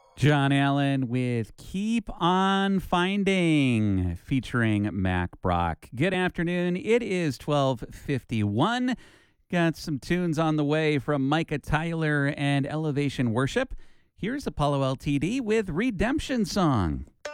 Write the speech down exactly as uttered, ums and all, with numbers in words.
John Allen with Keep On Finding featuring Mac Brock. Good afternoon. It is twelve fifty-one. Got some tunes on the way from Micah Tyler and Elevation Worship. Here's Apollo L T D with Redemption Song.